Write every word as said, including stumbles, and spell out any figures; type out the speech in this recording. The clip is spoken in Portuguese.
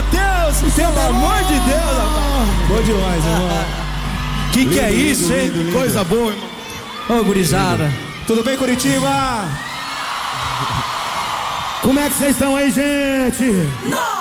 Deus, pelo amor de Deus, rapaz. Bom demais, irmão. Que que é Lindo, isso, hein? lindo, lindo. Coisa boa, irmão. Ô, gurizada. Tudo bem, Curitiba? Como é que vocês estão aí, gente? Não!